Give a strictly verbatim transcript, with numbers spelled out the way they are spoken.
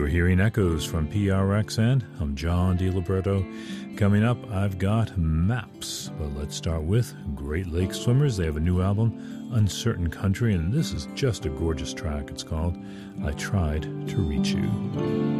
You're hearing echoes from P R X N. I'm John DiLiberto. Coming up, I've got Maps. But let's start with Great Lakes Swimmers. They have a new album, Uncertain Country, and this is just a gorgeous track. It's called I Tried to Reach You.